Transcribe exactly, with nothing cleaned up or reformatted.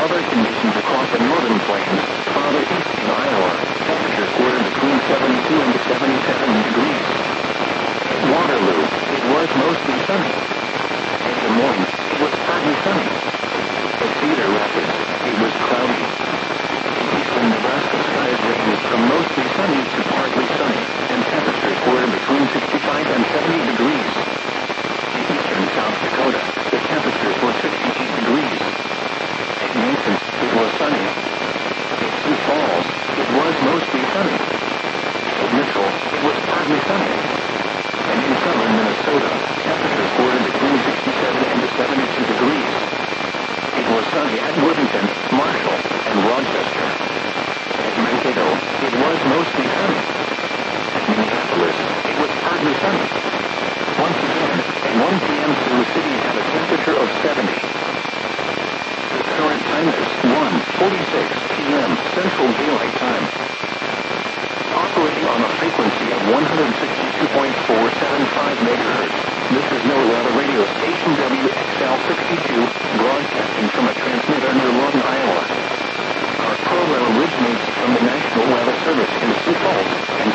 Other conditions across the northern plains. Farther east in Iowa, temperatures were between seventy-two and seventy-seven degrees. At Waterloo, it was mostly sunny. At Des Moines, it was partly sunny. At Cedar Rapids, it was cloudy. In eastern Nebraska, skies ranged from mostly sunny to partly sunny, and temperatures were between sixty-five and seventy degrees. In eastern South Dakota, the temperatures were sixty-eight degrees. At Yankton, it was sunny. At Sioux Falls, it was mostly sunny. At Mitchell, it was partly sunny. And in southern Minnesota, temperatures were between sixty-seven and seventy-two degrees. It was sunny at Worthington, Marshall, and Rochester. At Mankato, it was mostly sunny. At Minneapolis, it was partly sunny. Once again, at one p.m. Sioux City had a temperature of seventy. The current time is one forty-six p.m. Central Daylight Time. Operating on a frequency of one hundred sixty-two point four seven five megahertz, this is NOAA radio station W X L sixty-two, broadcasting from a transmitter near Lawton, Iowa. Our program originates from the National Weather Service in Sioux Falls and